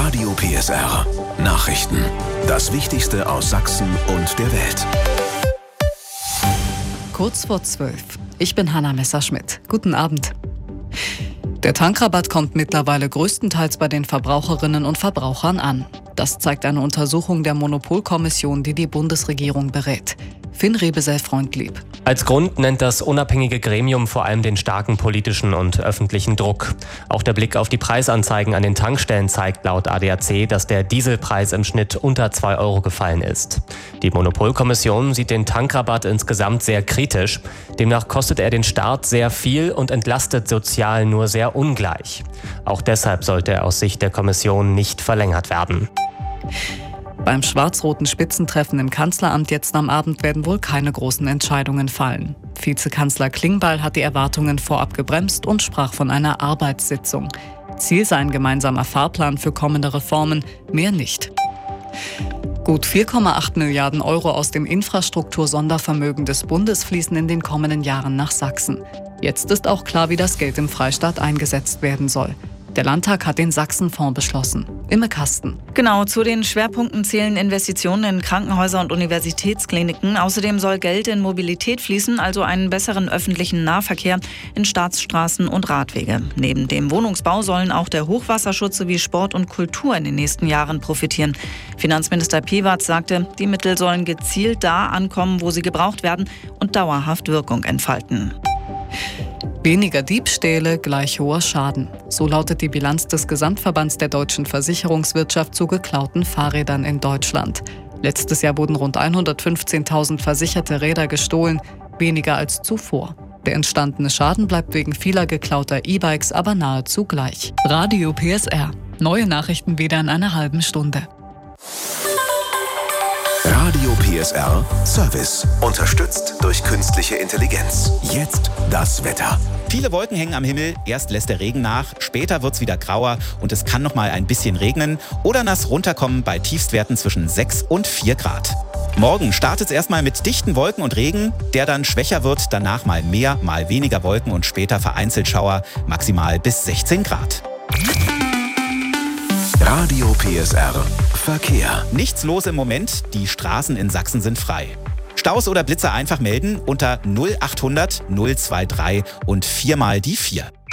Radio PSR. Nachrichten. Das Wichtigste aus Sachsen und der Welt. Kurz vor 12. Ich bin Hanna Messerschmidt. Guten Abend. Der Tankrabatt kommt mittlerweile größtenteils bei den Verbraucherinnen und Verbrauchern an. Das zeigt eine Untersuchung der Monopolkommission, die die Bundesregierung berät. Finn Rebesel-Freundlieb. Als Grund nennt das unabhängige Gremium vor allem den starken politischen und öffentlichen Druck. Auch der Blick auf die Preisanzeigen an den Tankstellen zeigt laut ADAC, dass der Dieselpreis im Schnitt unter 2 Euro gefallen ist. Die Monopolkommission sieht den Tankrabatt insgesamt sehr kritisch. Demnach kostet er den Staat sehr viel und entlastet sozial nur sehr ungleich. Auch deshalb sollte er aus Sicht der Kommission nicht verlängert werden. Beim schwarz-roten Spitzentreffen im Kanzleramt jetzt am Abend werden wohl keine großen Entscheidungen fallen. Vizekanzler Klingbeil hat die Erwartungen vorab gebremst und sprach von einer Arbeitssitzung. Ziel sei ein gemeinsamer Fahrplan für kommende Reformen, mehr nicht. Gut 4,8 Milliarden Euro aus dem Infrastruktur-Sondervermögen des Bundes fließen in den kommenden Jahren nach Sachsen. Jetzt ist auch klar, wie das Geld im Freistaat eingesetzt werden soll. Der Landtag hat den Sachsenfonds beschlossen. Imme Kasten. Genau, zu den Schwerpunkten zählen Investitionen in Krankenhäuser und Universitätskliniken. Außerdem soll Geld in Mobilität fließen, also einen besseren öffentlichen Nahverkehr in Staatsstraßen und Radwege. Neben dem Wohnungsbau sollen auch der Hochwasserschutz sowie Sport und Kultur in den nächsten Jahren profitieren. Finanzminister Piewatz sagte, die Mittel sollen gezielt da ankommen, wo sie gebraucht werden und dauerhaft Wirkung entfalten. Weniger Diebstähle gleich hoher Schaden. So lautet die Bilanz des Gesamtverbands der deutschen Versicherungswirtschaft zu geklauten Fahrrädern in Deutschland. Letztes Jahr wurden rund 115.000 versicherte Räder gestohlen, weniger als zuvor. Der entstandene Schaden bleibt wegen vieler geklauter E-Bikes aber nahezu gleich. Radio PSR. Neue Nachrichten wieder in einer halben Stunde. Radio PSR Service. Unterstützt durch künstliche Intelligenz. Jetzt das Wetter. Viele Wolken hängen am Himmel, erst lässt der Regen nach, später wird es wieder grauer und es kann noch mal ein bisschen regnen oder nass runterkommen bei Tiefstwerten zwischen 6 und 4 Grad. Morgen startet es erstmal mit dichten Wolken und Regen, der dann schwächer wird, danach mal mehr, mal weniger Wolken und später vereinzelt Schauer, maximal bis 16 Grad. Radio PSR Verkehr. Nichts los im Moment, die Straßen in Sachsen sind frei. Staus oder Blitzer einfach melden unter 0800 023 und 4 mal die 4.